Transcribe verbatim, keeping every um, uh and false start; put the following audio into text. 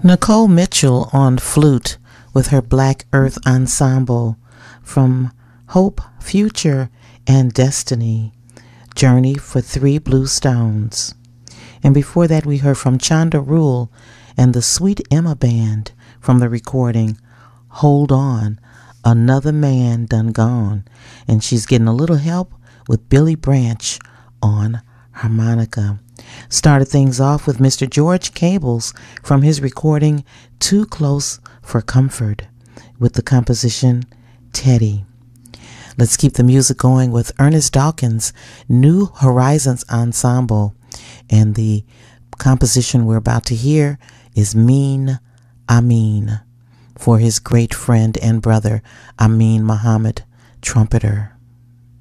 Nicole Mitchell on flute with her Black Earth Ensemble from Hope, Future, and Destiny, Journey for Three Blue Stones. And before that we heard from Chanda Rule and the Sweet Emma Band from the recording Hold On, Another Man Done Gone. And she's getting a little help with Billy Branch on harmonica. Started things off with Mister George Cables from his recording Too Close for Comfort with the composition Teddy. Let's keep the music going with Ernest Dawkins' New Horizons Ensemble, and the composition we're about to hear is Mean Amin for his great friend and brother Amin Muhammad, trumpeter.